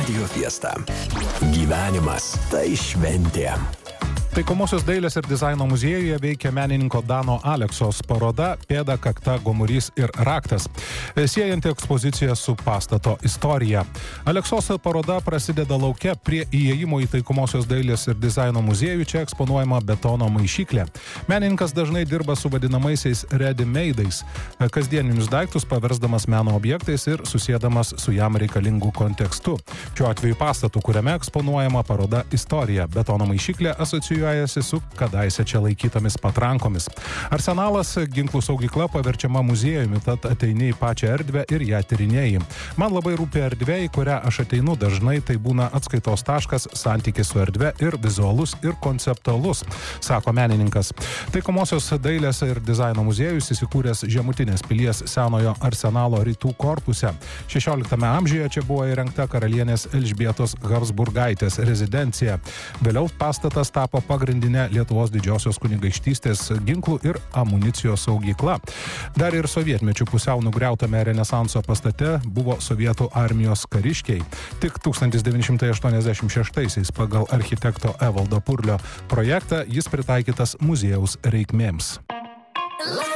Radio Fiesta. Gyvenimas tai šventė. Taikomosios dailės ir dizaino muziejuje veikia menininko Dano Aleksos paroda Pėda, kakta, gomurys ir raktas, siejanti ekspoziciją su pastato istorija. Aleksos paroda prasideda lauke prie įėjimo į Taikomosios dailės ir dizaino muziejų, čia eksponuojama betono maišyklė. Menininkas dažnai dirba su vadinamaisiais ready-made'ais, kasdieninius daiktus paversdamas meno objektais ir susėdamas su jam reikalingų kontekstu. Šiuo atveju pastatu, kuriame eksponuojama paroda istorija. Betono maišyklė asocijuojasi su kadaise čia laikytomis patrankomis. Arsenalas, ginklų saugykla paverčiama muziejumi, tad ateini į pačią erdvę ir ją tyrinėji. Man labai rūpi erdvė, į kurią aš ateinu dažnai, tai būna atskaitos taškas, santykis su erdve ir vizualus ir konceptualus, sako menininkas. Taikomosios dailės ir dizaino muziejus įsikūręs Žemutinės pilies senojo arsenalo rytų korpuse. 16 amžiuje čia buvo įrengta karalienės Elžbietos Habsburgaitės rezidencija. Vėliau pastatas tapo pagrindinė Lietuvos didžiosios kunigaikštystės ginklų ir amunicijos saugykla. Dar ir sovietmečių pusiau nugriautame Renesanso pastate buvo sovietų armijos kariškiai. Tik 1986 pagal architekto Evaldo Purlio projektą jis pritaikytas muziejaus reikmėms.